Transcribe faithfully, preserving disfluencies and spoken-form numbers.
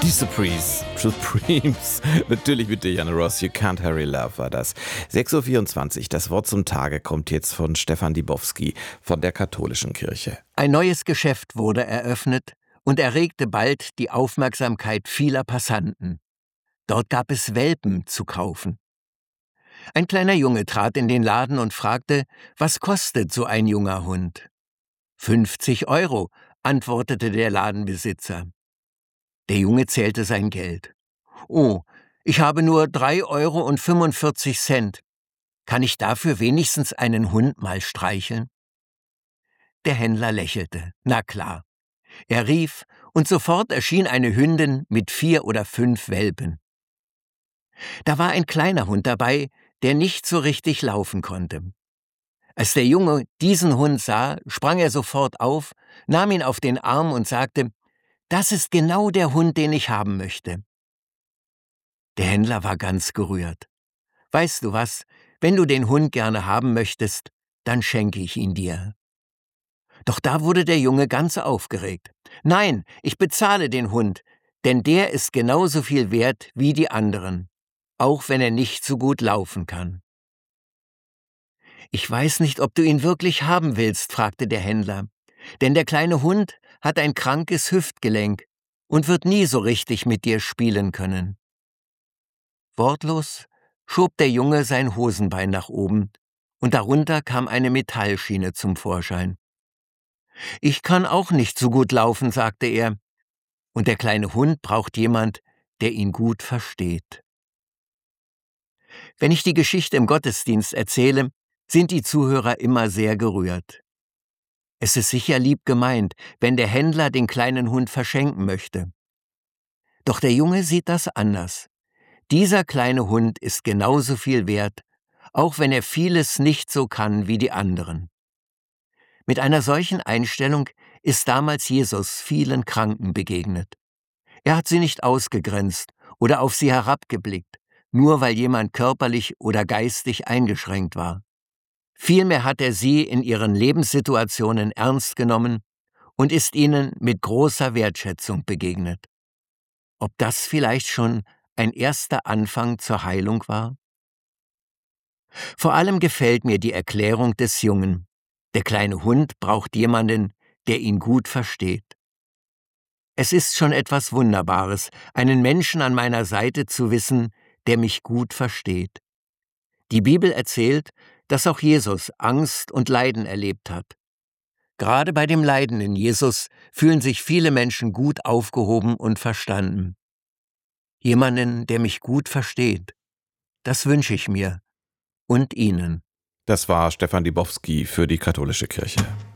Die Supremes, Supremes, natürlich mit Diana Ross, You Can't Hurry Love war das. sechs Uhr vierundzwanzig, das Wort zum Tage kommt jetzt von Stefan Dibowski von der Katholischen Kirche. Ein neues Geschäft wurde eröffnet und erregte bald die Aufmerksamkeit vieler Passanten. Dort gab es Welpen zu kaufen. Ein kleiner Junge trat in den Laden und fragte, was kostet so ein junger Hund? fünfzig Euro, antwortete der Ladenbesitzer. Der Junge zählte sein Geld. Oh, ich habe nur drei Euro und fünfundvierzig Cent. Kann ich dafür wenigstens einen Hund mal streicheln? Der Händler lächelte. Na klar. Er rief, und sofort erschien eine Hündin mit vier oder fünf Welpen. Da war ein kleiner Hund dabei, der nicht so richtig laufen konnte. Als der Junge diesen Hund sah, sprang er sofort auf, nahm ihn auf den Arm und sagte, das ist genau der Hund, den ich haben möchte. Der Händler war ganz gerührt. Weißt du was, wenn du den Hund gerne haben möchtest, dann schenke ich ihn dir. Doch da wurde der Junge ganz aufgeregt. Nein, ich bezahle den Hund, denn der ist genauso viel wert wie die anderen, auch wenn er nicht so gut laufen kann. Ich weiß nicht, ob du ihn wirklich haben willst, fragte der Händler, denn der kleine Hund hat ein krankes Hüftgelenk und wird nie so richtig mit dir spielen können. Wortlos schob der Junge sein Hosenbein nach oben, und darunter kam eine Metallschiene zum Vorschein. Ich kann auch nicht so gut laufen, sagte er, und der kleine Hund braucht jemand, der ihn gut versteht. Wenn ich die Geschichte im Gottesdienst erzähle, sind die Zuhörer immer sehr gerührt. Es ist sicher lieb gemeint, wenn der Händler den kleinen Hund verschenken möchte. Doch der Junge sieht das anders. Dieser kleine Hund ist genauso viel wert, auch wenn er vieles nicht so kann wie die anderen. Mit einer solchen Einstellung ist damals Jesus vielen Kranken begegnet. Er hat sie nicht ausgegrenzt oder auf sie herabgeblickt, nur weil jemand körperlich oder geistig eingeschränkt war. Vielmehr hat er sie in ihren Lebenssituationen ernst genommen und ist ihnen mit großer Wertschätzung begegnet. Ob das vielleicht schon ein erster Anfang zur Heilung war? Vor allem gefällt mir die Erklärung des Jungen. Der kleine Hund braucht jemanden, der ihn gut versteht. Es ist schon etwas Wunderbares, einen Menschen an meiner Seite zu wissen, der mich gut versteht. Die Bibel erzählt, dass auch Jesus Angst und Leiden erlebt hat. Gerade bei dem leidenden Jesus fühlen sich viele Menschen gut aufgehoben und verstanden. Jemanden, der mich gut versteht, das wünsche ich mir und Ihnen. Das war Stefan Dibowski für die Katholische Kirche.